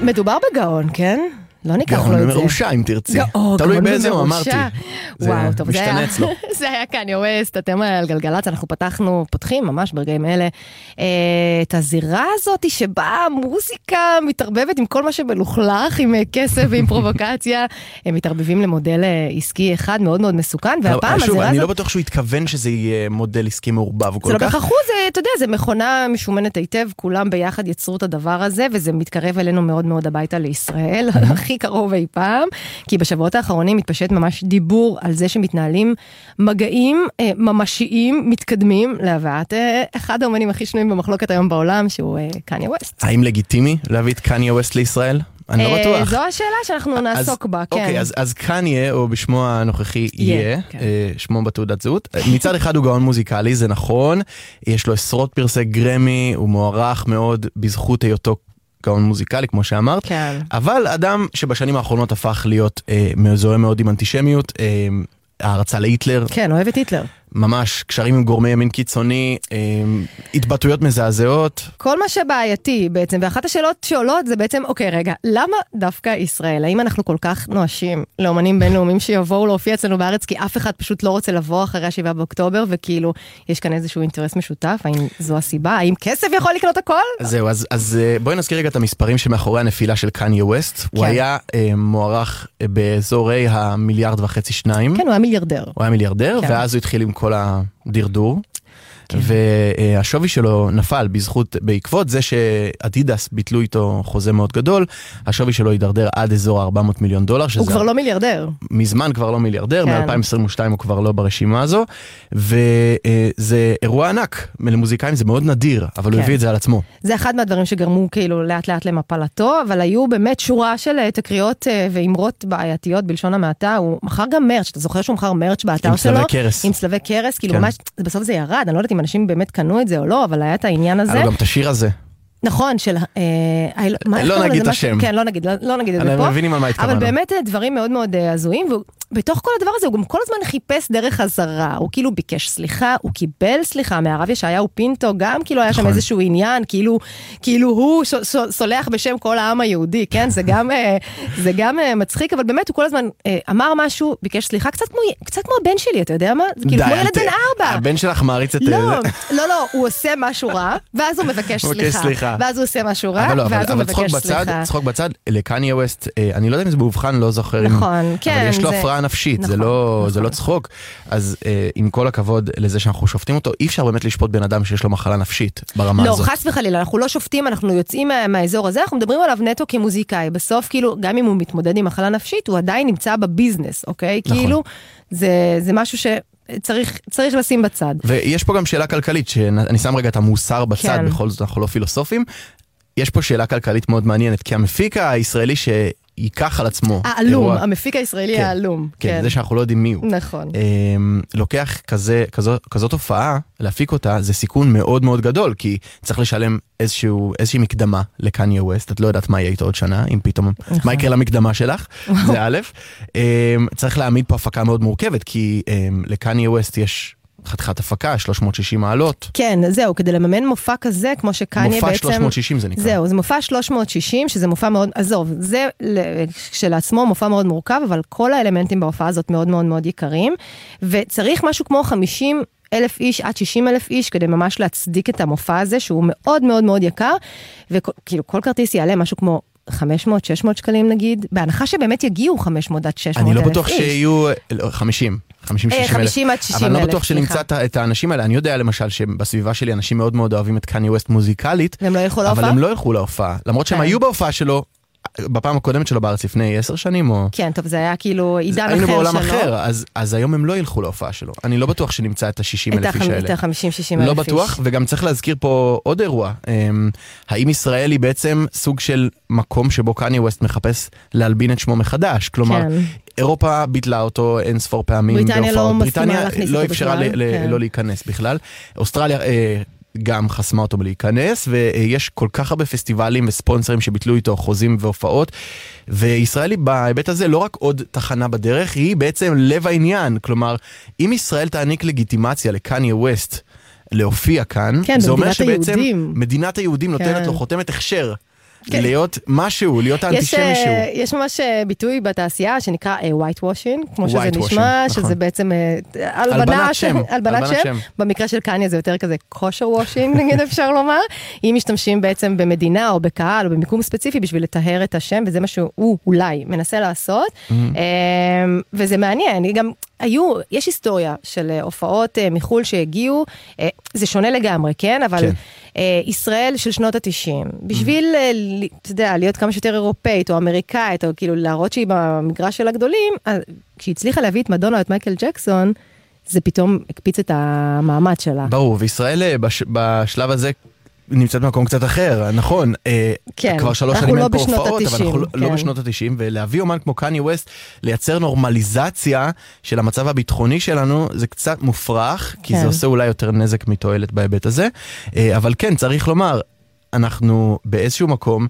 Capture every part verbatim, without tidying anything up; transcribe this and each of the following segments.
מדובר בגאון, כן? לא ניקח לו את זה. גאון מרושע, אם תרצי. תלוי באיזה הוא אמרתי. וואו, טוב, זה היה... משתנה אצלו. זה היה קניה ווסט, אתם על גלגלצ, אנחנו פתחנו, פותחים ממש ברגעים אלה, את הזירה הזאת שבה המוזיקה מתערבבת עם כל מה שמלוכלך, עם כסף ועם פרובוקציה, הם מתערבבים למודל עסקי אחד מאוד מאוד מסוכן, והפעם הזירה הזאת... אני לא בטוח שהוא התכוון שזה יהיה מודל עסקי מעורבב. זה לא בכך הוא, אתה יודע, זה מכונה משומנת היטב, כולם ביחד יצרו את הדבר הזה, וזה מתקרב אלינו מאוד מאוד הביתה לישראל, הכי קרוב אי פעם, כי בשבועות האחרונים מתפשט ממש דיבור על זה שמתנהלים מגעים אה, ממשיים, מתקדמים, להבאת אה, אחד האומנים הכי שנויים במחלוקת היום בעולם, שהוא אה, קניה ווסט. האם לגיטימי להביא את קניה ווסט לישראל? אני לא בטוח. זו השאלה שאנחנו נעסוק בה, כן. אוקיי, אז קניה, או בשמו הנוכחי יהיה, שמו בתעודת זהות. מצד אחד הוא גאון מוזיקלי, זה נכון, יש לו עשרות פרסי גרמי, הוא מוערך מאוד בזכות היותו גאון מוזיקלי, כמו שאמרת, כן. אבל אדם שבשנים האחרונות הפך להיות אה, מזוהה מאוד עם אנטישמיות, אה, הערצה להיטלר. כן, אוהב את היטלר. ממש, קשרים עם גורמי ימין קיצוני, אה, התבטאויות מזעזעות. כל מה שבעייתי בעצם, ואחת השאלות שעולות זה בעצם, אוקיי, רגע, למה דווקא ישראל? האם אנחנו כל כך נואשים לאומנים בינלאומיים שיבואו להופיע אצלנו בארץ, כי אף אחד פשוט לא רוצה לבוא אחרי השבעה באוקטובר, וכאילו, יש כאן איזשהו אינטרס משותף, האם זו הסיבה? האם כסף יכול לקנות הכל? זהו, אז, אז בואי נזכיר רגע את המספרים שמאחורי הנפילה של קניה ווסט. כן. הוא היה אה, מוערך באזורי המיליארד וחצי שניים. כן, הוא היה מיליארדר. הוא היה מיליארדר, כן. ואז הוא התחיל עם כל הדרדור, כן. והשווי שלו נפל בזכות, בעקבות זה שאדידס ביטלו איתו חוזה מאוד גדול, השווי שלו יידרדר עד אזור ארבע מאות מיליון דולר. הוא כבר לא מיליארדר. מזמן כבר לא מיליארדר, כן. מ-אלפיים עשרים ושתיים הוא כבר לא ברשימה הזו, וזה אירוע ענק, למוזיקאים זה מאוד נדיר, אבל כן. הוא הביא את זה על עצמו. זה אחד מהדברים שגרמו כאילו לאט לאט למפלתו, אבל היו באמת שורה של תקריות ואמרות בעייתיות בלשון המעטה, הוא מכר גם מרץ', אתה זוכר שהוא מכר מרץ' באתר שלו? עם צלבי קרס. עם צלבי קרס, כאילו כן. ממש, בסוף זה ירד, אני לא יודעת אם אנשים באמת קנו את זה או לא, אבל היה את העניין הזה. היה גם את השיר הזה. נכון, של... לא נגיד את השם. כן, לא נגיד, לא נגיד את זה פה. אנחנו מבינים על מה התכוונו. אבל באמת דברים מאוד מאוד הזויים, ובתוך כל הדבר הזה הוא גם כל הזמן חיפש דרך הזרה, הוא כאילו ביקש סליחה, הוא קיבל סליחה מהרב ישעיהו פינטו, גם כאילו היה שם איזשהו עניין, כאילו הוא סולח בשם כל העם היהודי, כן? זה גם מצחיק, אבל באמת הוא כל הזמן אמר משהו, ביקש סליחה, קצת כמו הבן שלי, אתה יודע מה? זה כאילו כמו ילד בן ארבע. הבן שלך מעריץ את... לא, לא, לא, הוא עושה משהו רע, ואז הוא מבקש סליחה. ואז הוא עושה משהו רע, ואז הוא מבקש סליחה. צחוק בצד, לקניה ווסט, אני לא יודע אם זה מאובחן, לא זוכר. נכון, כן. אבל יש לו הפרעה נפשית, זה לא צחוק. אז עם כל הכבוד לזה שאנחנו שופטים אותו, אי אפשר באמת לשפוט בן אדם שיש לו מחלה נפשית ברמה הזאת. לא, חס וחלילה, אנחנו לא שופטים, אנחנו יוצאים מהאזור הזה, אנחנו מדברים עליו נטו כמוזיקאי. בסוף, כאילו, גם אם הוא מתמודד עם מחלה נפשית, הוא עדיין נמצא בביזנס, אוקיי? כאילו, זה משהו ש... צריך, צריך לשים בצד. ויש פה גם שאלה כלכלית, שאני שם רגע את המוסר בצד, כן. בכל זאת אנחנו לא פילוסופים. יש פה שאלה כלכלית מאוד מעניינת, כי המפיק הישראלי שייקח על עצמו... העלום, אירוע... המפיק הישראלי כן, העלום. כן, כן, זה שאנחנו לא יודעים מי הוא. נכון. לוקח כזה, כזו, כזאת הופעה, להפיק אותה, זה סיכון מאוד מאוד גדול, כי צריך לשלם איזשהו, איזושהי מקדמה לקניה ווסט, את לא יודעת מה יהיה איתו עוד שנה, אם פתאום, נכון. מה יקרה למקדמה שלך, זה א', צריך להעמיד פה הפקה מאוד מורכבת, כי לקניה ווסט יש... חתיכת הפקה, שלוש מאות ושישים מעלות. כן, זהו, כדי לממן מופע כזה, כמו שקניה בעצם... מופע שלוש מאות ושישים זה נקרא. זהו, זה מופע שלוש מאות ושישים, שזה מופע מאוד, עזוב, זה כשלעצמו מופע מאוד מורכב, אבל כל האלמנטים בהופעה הזאת מאוד מאוד מאוד יקרים, וצריך משהו כמו חמישים אלף איש עד שישים אלף איש, כדי ממש להצדיק את המופע הזה, שהוא מאוד מאוד מאוד יקר, וכאילו כל כרטיס יעלה משהו כמו חמש מאות שש מאות שקלים נגיד, בהנחה שבאמת יגיעו חמש מאות עד שש מאות אלף איש. אני לא בטוח שיהיו חמישים. חמישים שישים אלף. אבל לא בטוח שנמצא את האנשים האלה. אני יודע למשל שבסביבה שלי אנשים מאוד מאוד אוהבים את קניה ווסט מוזיקלית, אבל הם לא ילכו להופעה. למרות שהם היו בהופעה שלו, בפעם הקודמת שלו בארץ לפני עשר שנים או... כן, טוב, זה היה כאילו עידן אחר שלו. היינו בעולם אחר, אז, אז היום הם לא ילכו להופעה שלו. אני לא בטוח שנמצא את ה-שישים אלף איש האלה. את ה-חמישים שישים אלף איש. לא בטוח, וגם צריך להזכיר פה עוד אירוע. האם ישראל היא בעצם סוג של מקום שבו קניה ווסט מחפש להלבין את שמו מחדש? כלומר, כן. אירופה ביטלה אותו אין ספור פעמים. בריטניה לא מסכימה להכניס אותו בכלל. לא אפשרה לא להיכנס בכלל. אוסטרליה... גם חסמה אותו בלהיכנס, ויש כל כך הרבה פסטיבלים וספונסרים שביטלו איתו חוזים והופעות, וישראלי בהיבט הזה לא רק עוד תחנה בדרך, היא בעצם לב העניין, כלומר, אם ישראל תעניק לגיטימציה לקניה ווסט להופיע כאן, כן, זה אומר שבעצם היהודים. מדינת היהודים נותנת כן. לו חותמת הכשר, להיות משהו, להיות האנטישמי שהוא. יש ממש ביטוי בתעשייה שנקרא white washing, כמו שזה נשמע, שזה בעצם הלבנת שם. במקרה של קניה זה יותר כזה kosher washing, נגיד אפשר לומר. אם משתמשים בעצם במדינה או בקהל או במיקום ספציפי בשביל לטהר את השם, וזה מה שהוא אולי מנסה לעשות. וזה מעניין, גם היו, יש היסטוריה של הופעות מחול שהגיעו, זה שונה לגמרי, כן? אבל ישראל של שנות ה-תשעים, בשביל, אתה יודע, להיות כמה שיותר אירופאית או אמריקאית, או כאילו להראות שהיא במגרש של הגדולים, כשהיא הצליחה להביא את מדונה או את מייקל ג'קסון, זה פתאום הקפיץ את המעמד שלה. ברור, וישראל בשלב הזה נמצאת במקום קצת אחר, נכון, כן, כבר שלוש שנים אין פה הופעות, אבל אנחנו לא בשנות ה-תשעים, ולהביא אומן כמו קניה ווסט, לייצר נורמליזציה של המצב הביטחוני שלנו, זה קצת מופרך, כי זה עושה אולי יותר נזק מתועלת בהיבט הזה, אבל כן, צריך לומר, אנחנו באיזשהו מקום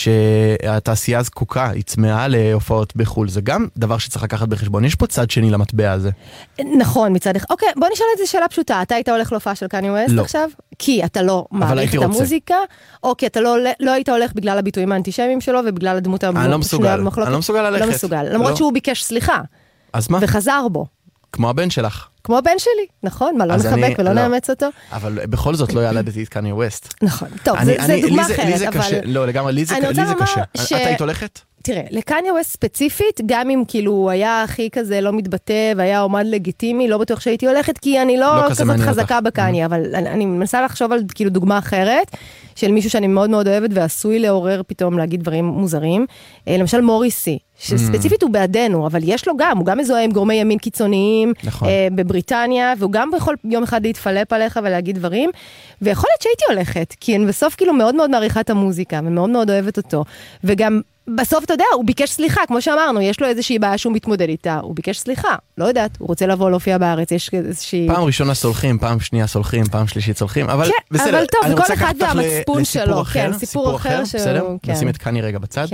שהתעשייה זקוקה, היא צמאה להופעות בחול, זה גם דבר שצריך לקחת בחשבון, יש פה צד שני למטבע הזה. נכון, מצד אחד, אוקיי, בוא נשאל את זה שאלה פשוטה, אתה היית הולך להופעה של קניה ווסט עכשיו? כי אתה לא מעריך את המוזיקה, או כי אתה לא היית הולך בגלל הביטויים האנטישמיים שלו, ובגלל הדמות המחלוקת? אני לא מסוגל, אני לא מסוגל ללכת. לא מסוגל, למרות שהוא ביקש סליחה. אז מה? וחזר בו. כמו הבן שלך. כמו הבן שלי, נכון, מה, לא נחבק ולא נאמץ אותו? אבל בכל זאת לא ילדתי את קניה ווסט. נכון, טוב, זה דוגמה אחרת, אבל... לא, לגמרי, לי זה קשה. את היית הולכת? תראה, לקניה ווסט ספציפית, גם אם כאילו הוא היה הכי כזה לא מתבטא, והיה עומד לגיטימי, לא בטוח שהייתי הולכת, כי אני לא כזאת חזקה בקניה, אבל אני מנסה לחשוב על כאילו דוגמה אחרת, של מישהו שאני מאוד מאוד אוהבת, ועשוי לעורר פתאום להגיד דברים מוזרים. למשל מוריסי, שספציפית הוא בעדנו, אבל יש לו גם, הוא גם מזוהה עם גורמי ימין קיצוניים בבריטניה, והוא גם יכול יום אחד להתפלפ עליך ולהגיד דברים, ויכול להיות שהייתי הולכת, כי אני בסוף כאילו מאוד מאוד מעריכה את המוזיקה, ומאוד מאוד אוהבת אותו, וגם בסוף אתה יודע, הוא ביקש סליחה, כמו שאמרנו, יש לו איזושהי בעיה שהוא מתמודד איתה, הוא ביקש סליחה, לא יודעת, הוא רוצה לבוא להופיע בארץ, יש איזושהי... פעם ראשונה סולחים, פעם שנייה סולחים, פעם שלישית סולחים, אבל בסדר, אבל טוב, וכל אחד והמצפון שלו, כן, סיפור אחר, בסדר? נשים את קניה רגע בצד.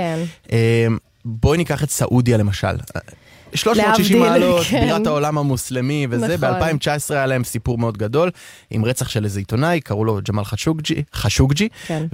בואי ניקח את סעודיה למשל. שלוש מאות ושישים מעלות, בירת העולם המוסלמי וזה, ב-אלפיים תשע עשרה היה להם סיפור מאוד גדול, עם רצח של איזה עיתונאי, קראו לו ג'מאל חשוקג'י,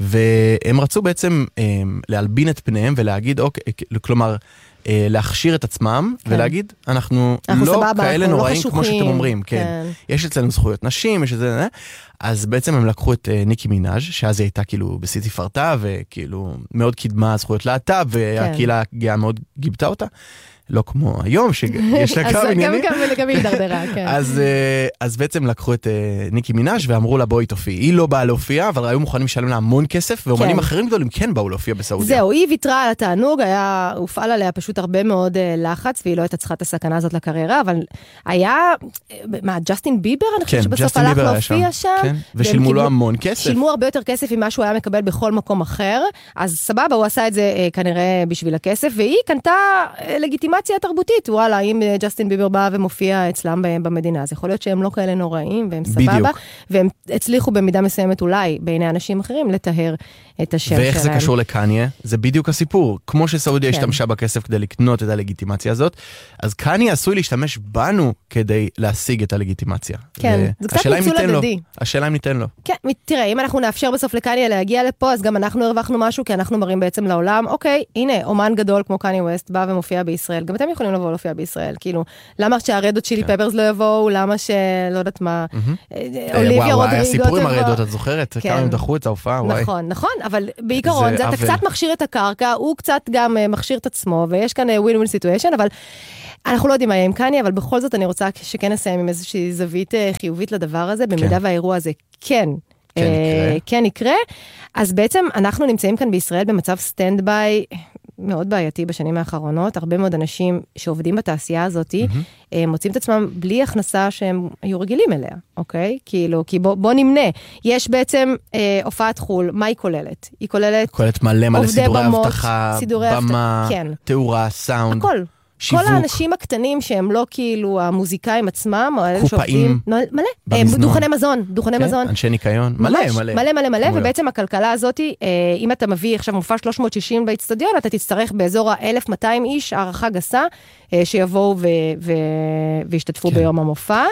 והם רצו בעצם להלבין את פניהם ולהגיד, כלומר, להכשיר את עצמם ולהגיד, אנחנו לא כאלה נוראים כמו שאתם אומרים, יש אצלנו זכויות נשים, יש את זה, אז בעצם הם לקחו את ניקי מינאז' שאז היא הייתה כאילו בשיא תפארתה, וכאילו מאוד קידמה זכויות להט"ב, והקהילה הגאה מאוד גיבתה אותה. לא כמו היום, שיש לה כמה עניינים. גם היא דרדרה, כן. אז בעצם לקחו את ניקי מינאז' ואמרו לה בואי תופיע. היא לא באה להופיע, אבל היו מוכנים לשלם לה המון כסף, ואומנים אחרים גדולים כן באו להופיע בסעודיה. זהו, היא ויתרה על התענוג, היה, הופעל עליה פשוט הרבה מאוד לחץ, והיא לא הייתה צריכה את הסכנה הזאת לקריירה, אבל היה, מה, ג'סטין ביבר, אני חושבת שבסוף הלך להופיע שם. ושילמו לו המון כסף. שילמו הרבה יותר כסף ממה שהוא היה מקבל בכל מקום אחר, אז סבבה, הוא עשה את זה כנראה בשביל הכסף, והיא קנתה לגיטימציה תרבותית, וואלה, אם ג'סטין ביבר בא ומופיע אצלם במדינה, אז יכול להיות שהם לא כאלה נוראים, והם סבבה, והם הצליחו במידה מסוימת אולי, בעיני אנשים אחרים, לטהר את השם שלהם. ואיך זה קשור לקניה? זה בדיוק הסיפור. כמו שסעודיה השתמשה בכסף כדי לקנות את הלגיטימציה הזאת, אז קניה עשוי להשתמש בנו כדי להשיג את הלגיטימציה. כן, זה קצת ניצול הדדי. השאלה אם ניתן לו. כן, תראה, אם אנחנו נאפשר בסוף לקניה להגיע לפה, אז גם אנחנו הרווחנו משהו, כי אנחנו מראים בעצם לעולם, אוקיי, הנה, אומן גדול כמו קניה ווסט בא ומופיע בישראל. גם אתם יכולים לבוא להופיע בישראל, כאילו, למה שהרדות צ'ילי פפרס לא יבואו, למה שלא יודעת מה, אוליביה רודריגו. היה סיפור עם הרדות, את זוכרת? כמה הם דחו את ההופעה, וואי. נכון, נכון, אבל בעיקרון, אתה קצת מכשיר את הקרקע, הוא קצת גם מכשיר את עצמו, ויש כאן ווין-ווין סיטואשן, אבל אנחנו לא יודעים מה יהיה עם קניה, אבל בכל זאת אני רוצה שכן נסיים עם איזושהי זווית חיובית לדבר הזה, במידה והאירוע הזה כן, כן יקרה. אז בעצם אנחנו נמצאים כאן בישראל במצב סטנד ביי, מאוד בעייתי בשנים האחרונות, הרבה מאוד אנשים שעובדים בתעשייה הזאת, mm-hmm. מוצאים את עצמם בלי הכנסה שהם היו רגילים אליה, אוקיי? כאילו, כי בוא, בוא נמנה. יש בעצם אה, הופעת חול, מה היא כוללת? היא כוללת... כוללת מלא מלא סידורי הבטחה, במה, כן. תאורה, סאונד. הכל. שיווק. כל האנשים הקטנים שהם לא כאילו המוזיקאים עצמם, או אלה שעובדים... מלא. דוכני מזון, דוכני כן, מזון. אנשי ניקיון, מלא, מלא. מלא, מלא, מלא, ובעצם הכלכלה הזאת, אם אתה מביא עכשיו מופע שלוש מאות ושישים באצטדיון, אתה תצטרך באזור ה-אלף ומאתיים איש, הערכה גסה, שיבואו וישתתפו ביום המופע.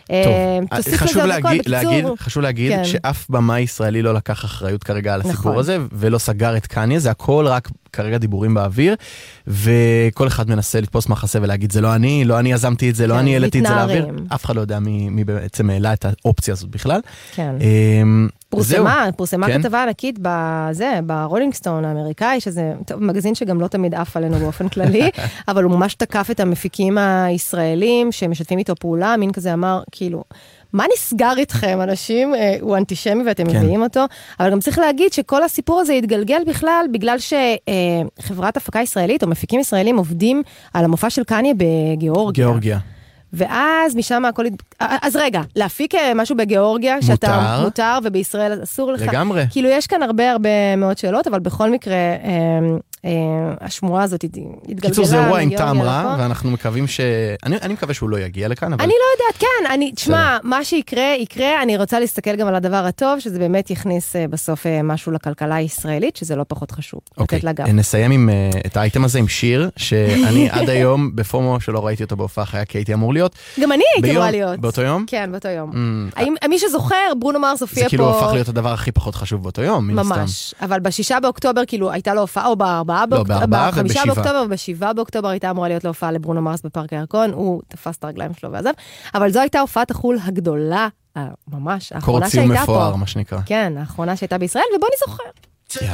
חשוב להגיד, חשוב להגיד שאף במה ישראלי לא לקח אחריות כרגע על הסיפור הזה, ולא סגר את קניה, זה הכל רק כרגע דיבורים באוויר, וכל אחד מנסה לתפוס מחסה ולהגיד, זה לא אני, לא אני יזמתי את זה, לא אני העליתי את זה לאוויר, אף אחד לא יודע מי בעצם העלה את האופציה הזאת בכלל. כן. פורסמה, פורסמה כתבה ענקית בזה, ברולינג סטון האמריקאי, שזה מגזין שגם לא תמיד עף עלינו באופן כללי, אבל הוא ממש תקף את המפיקים הישראלים, שמשתפים איתו פעולה, מין כזה אמר, כאילו, מה נסגר איתכם, אנשים? הוא אנטישמי ואתם מביאים אותו, אבל גם צריך להגיד שכל הסיפור הזה יתגלגל בכלל, בגלל שחברת הפקה ישראלית, או מפיקים ישראלים, עובדים על המופע של קניה בגיאורגיה. גיאורגיה. ואז משם הכל... אז רגע, להפיק משהו בגיאורגיה, שאתה מותר, ובישראל אסור לך. לגמרי. כאילו, יש כאן הרבה הרבה מאוד שאלות, אבל בכל מקרה, השמועה הזאת התגלגלה. קיצור, זה אירוע עם טעם רע, ואנחנו מקווים ש... אני מקווה שהוא לא יגיע לכאן, אבל... אני לא יודעת, כן, אני... תשמע, מה שיקרה, יקרה, אני רוצה להסתכל גם על הדבר הטוב, שזה באמת יכניס בסוף משהו לכלכלה הישראלית, שזה לא פחות חשוב. אוקיי, נסיים עם את האייטם הזה עם שיר, שאני עד היום, בפומו שלא ראיתי אותו בהופעה חיה, כי הייתי אמור להיות. גם אני הייתי אמורה להיות. באותו יום? כן, באותו יום. מי שזוכר, ברונו מרס הופיע פה... זה כאילו הפך להיות הדבר הכי פחות חשוב באותו יום, מן הסתם. ממש. אבל בשישה באוקטובר, כאילו, הייתה לו הופעה, או בארבעה באוקטובר, בחמישה באוקטובר, ובשבעה באוקטובר הייתה אמורה להיות לו הופעה לברונו מרס בפארק הירקון, הוא תפס את הרגליים שלו ועזב, אבל זו הייתה הופעת החול הגדולה, ממש, האחרונה שהייתה פה. קורציום מפואר, מה שנקרא. כן, האחרונה שהייתה בישראל, ובוא נזוכר.